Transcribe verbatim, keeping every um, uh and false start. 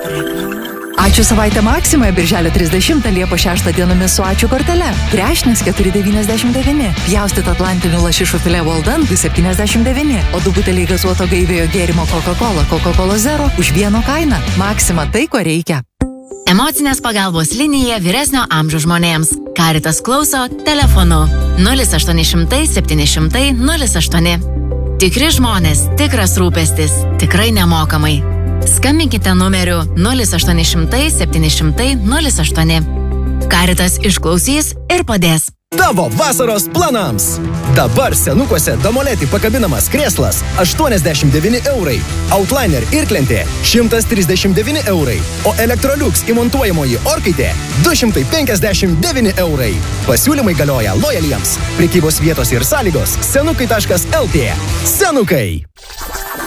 Ačiū savaitę Maksimoje birželio trisdešimtą Liepos šeštą dienomis su ačiū kortele. Trešnis keturi devyniasdešimt devyni. Pjaustyt atlantinių lašišų filė Walden du septyniasdešimt devyni. O du buteliai gazuoto gaiviojo gėrimo Coca-Cola Coca-Cola Zero už vieno kainą. Maksima tai, ko reikia. Emocinės pagalbos linija vyresnio amžiaus žmonėms. Caritas klauso telefonu nulis aštuoni šimtai septyni šimtai nulis aštuoni. Tikri žmonės, tikras rūpestis, tikrai nemokamai. Skambinkite numeriu nulis aštuoni šimtai septyni šimtai nulis aštuoni. Caritas išklausys ir padės. Tavo vasaros planams. Dabar senukuose Domoletį pakabinamas krėslas aštuoniasdešimt devyni eurai, Outliner irklentė šimtas trisdešimt devyni eurai, o Electrolux įmontuojamoji orkaitė du šimtai penkiasdešimt devyni eurai. Pasiūlymai galioja lojaliems. Prekybos vietos ir sąlygos senukai taškas lt. Senukai.